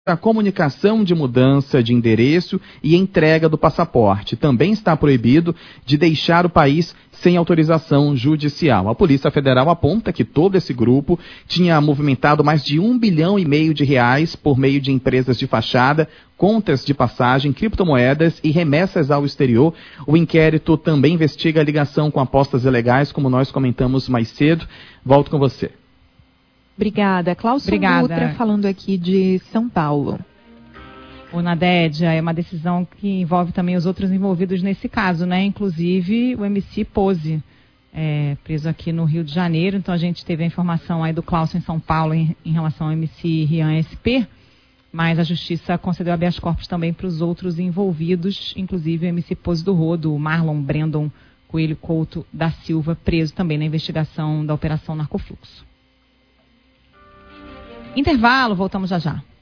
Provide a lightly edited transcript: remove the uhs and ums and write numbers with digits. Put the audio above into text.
a comunicação de mudança de endereço e entrega do passaporte. Também está proibido de deixar o país sem autorização judicial. A Polícia Federal aponta que todo esse grupo tinha movimentado mais de R$1,5 bilhão de reais por meio de empresas de fachada, contas de passagem, criptomoedas e remessas ao exterior. O inquérito também investiga a ligação com apostas ilegais, como nós comentamos mais cedo. Volto com você. Obrigada. Cláudio Dutra falando aqui de São Paulo. O Nadédia, é uma decisão que envolve também os outros envolvidos nesse caso, né? Inclusive o MC Pose, preso aqui no Rio de Janeiro. Então a gente teve a informação aí do Cláudio em São Paulo em relação ao MC Rian SP, mas a Justiça concedeu habeas corpus também para os outros envolvidos, inclusive o MC Pose do Rodo, o Marlon Brandon Coelho Couto da Silva, preso também na investigação da Operação Narcofluxo. Intervalo, voltamos já já.